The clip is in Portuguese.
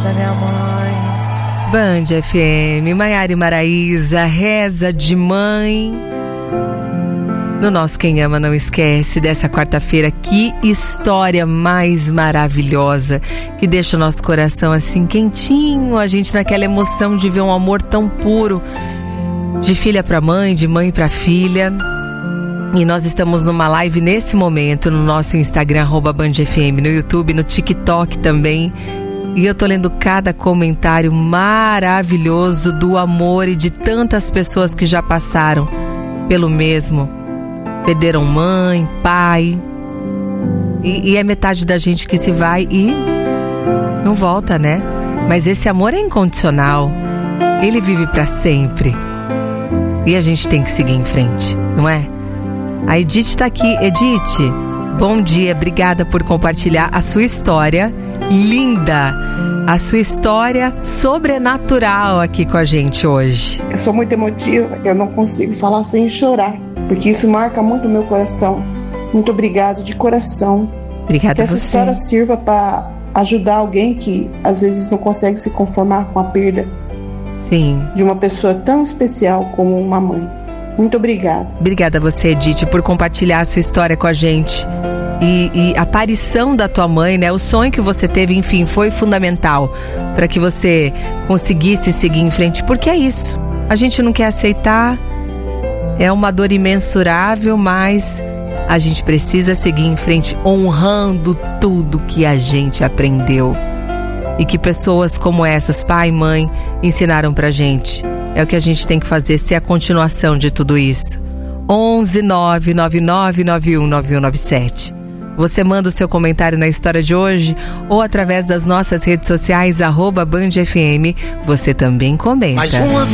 Obrigada, minha mãe. Band FM, Maiara e Maraísa, reza de mãe. No nosso Quem Ama Não Esquece dessa quarta-feira, que história mais maravilhosa, que deixa o nosso coração assim quentinho, a gente naquela emoção de ver um amor tão puro, de filha para mãe, de mãe para filha. E nós estamos numa live nesse momento no nosso Instagram, @BandFM, no YouTube, no TikTok também. E eu tô lendo cada comentário maravilhoso do amor e de tantas pessoas que já passaram pelo mesmo. Perderam mãe, pai. E é metade da gente que se vai e não volta, né? Mas esse amor é incondicional. Ele vive pra sempre. E a gente tem que seguir em frente, não é? A Edith tá aqui. Edith, bom dia. Obrigada por compartilhar a sua história linda. A sua história sobrenatural aqui com a gente hoje. Eu sou muito emotiva. Eu não consigo falar sem chorar, porque isso marca muito o meu coração. Muito obrigado de coração. Obrigada que a você. essa história sirva para ajudar alguém que às vezes não consegue se conformar com a perda. Sim. De uma pessoa tão especial como uma mãe. Muito obrigada. Obrigada a você, Edith, por compartilhar a sua história com a gente. E a aparição da tua mãe, né? O sonho que você teve, enfim, foi fundamental para que você conseguisse seguir em frente. Porque é isso. A gente não quer aceitar. É uma dor imensurável, mas a gente precisa seguir em frente honrando tudo que a gente aprendeu. E que pessoas como essas, pai e mãe, ensinaram pra gente. É o que a gente tem que fazer, ser a continuação de tudo isso. 11 999 91 9197. Você manda o seu comentário na história de hoje ou através das nossas redes sociais, @BandFM. Você também comenta.